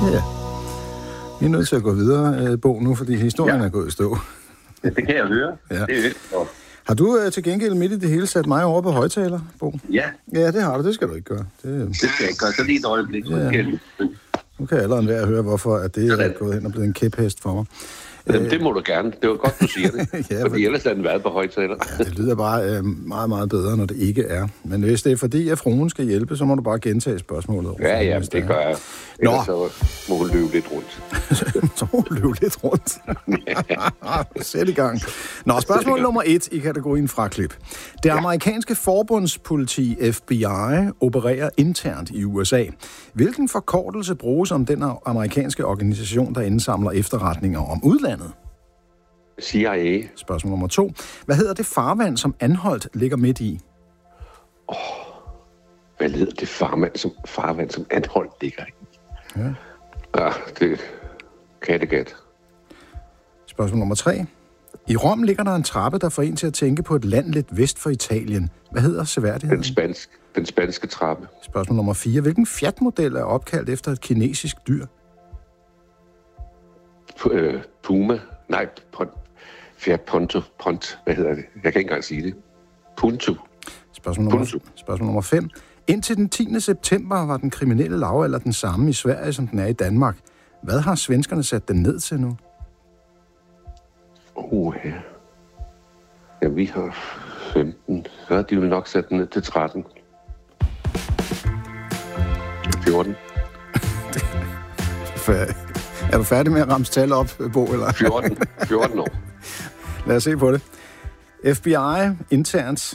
Ja. Vi er nødt til at gå videre, Bo, nu, fordi historien er gået i stå. Ja, det kan jeg høre. Ja. Det er vildt. Har du til gengæld midt i det hele sat mig over på højtaler, Bo? Ja. Ja, det har du. Det skal du ikke gøre. Det skal jeg ikke gøre. Så lige et øjeblik. Ja. Nu kan jeg allerede være at høre, hvorfor at det er gået hen og blevet en kæphest for mig. Det må du gerne. Det var godt, du siger det. Ja, fordi ellers har den været på højtaler. Ja, det lyder bare meget, meget bedre, når det ikke er. Men hvis det er fordi, at fruen skal hjælpe, så må du bare gentage spørgsmålet. Ja, det gør jeg. Ellers så må hun løbe lidt rundt. Så må hun løbe lidt rundt. Sæt i gang. Nå, spørgsmål nummer 1 i kategorien fraklip. Det amerikanske forbundspoliti FBI opererer internt i USA. Hvilken forkortelse bruges om den amerikanske organisation, der indsamler efterretninger om udlandet? CIA. Spørgsmål nummer 2. Hvad hedder det farvand, som Anholt ligger midt i? Hvad hedder det farvand, som Anholt ligger i? Ja. Det Kattegat. Spørgsmål nummer 3. I Rom ligger der en trappe, der får en til at tænke på et land lidt vest for Italien. Hvad hedder seværdigheden? Den spanske trappe. Spørgsmål nummer 4. Hvilken Fiat-model er opkaldt efter et kinesisk dyr? Puma. Nej, Fiat Punto. Hvad hedder det? Jeg kan ikke engang sige det. Punto. Spørgsmål nummer 5. Indtil den 10. september var den kriminelle lavalder den samme i Sverige, som den er i Danmark. Hvad har svenskerne sat den ned til nu? Ja, vi har 15. Så har de jo nok sat den ned til 13. 14. Er du færdig med at ramse tal op, Bo? Eller? 14 år. Lad os se på det. FBI internt.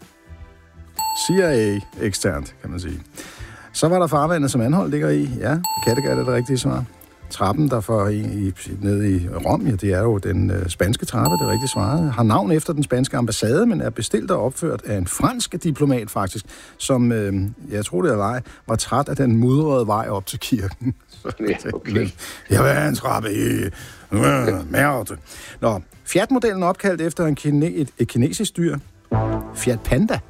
CIA eksternt, kan man sige. Så var der farvandet, som Anholt ligger i. Ja, Kattegat er det rigtige svar. Trappen, der får nede i Rom, ja, det er jo den spanske trappe, det er rigtigt svaret. Har navn efter den spanske ambassade, men er bestilt og opført af en fransk diplomat faktisk, som, jeg tror det er ej, var træt af den mudrede vej op til kirken. Ja, okay. Jeg vil have en trappe i mærte. Nå, Fiat-modellen er opkaldt efter et kinesisk dyr. Fiat Panda.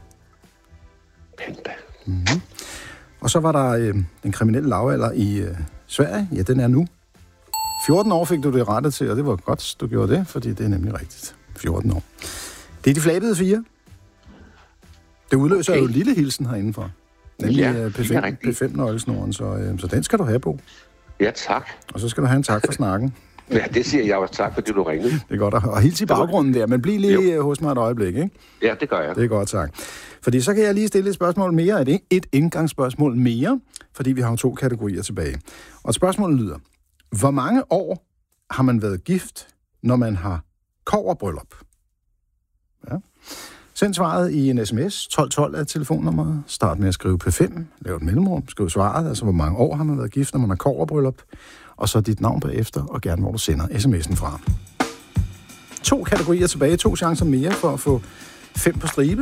Mm-hmm. Og så var der den kriminelle lavalder i Sverige. Ja, den er nu. 14 år fik du det rettet til, og det var godt, du gjorde det, fordi det er nemlig rigtigt. 14 år. Det er de flabede 4. Det udløser jo en lille hilsen herindenfor. Nemlig P5-nøglesnoren, så den skal du have på. Ja, tak. Og så skal du have en tak for snakken. Ja, det siger jeg også. Tak, fordi du ringede. Det er godt. Og hils i baggrunden der, men bliv lige hos mig et øjeblik, ikke? Ja, det gør jeg. Det er godt, tak. Fordi så kan jeg lige stille et spørgsmål mere. Et indgangsspørgsmål mere, fordi vi har jo 2 kategorier tilbage. Og spørgsmålet lyder: hvor mange år har man været gift, når man har kobberbryllup? Ja. Send svaret i en sms. 1212 er telefonnummeret. Start med at skrive P5. Lav et mellemrum. Skriv svaret, altså hvor mange år har man været gift, når man har kobberbryllup. Og så dit navn bagefter, og gerne hvor du sender sms'en fra. 2 kategorier tilbage. 2 chancer mere for at få 5 på stribe.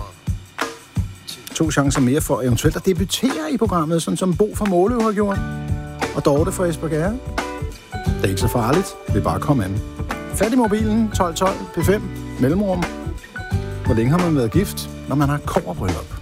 2 chancer mere for eventuelt at debutere i programmet, sådan som Bo fra Måløv har gjort. Og Dorte fra Esbjerg. Det er ikke så farligt. Det er bare at komme an. Fat i mobilen. 1212 P5. Mellemrum. Hvor længe har man været gift, når man har kobberbryllup?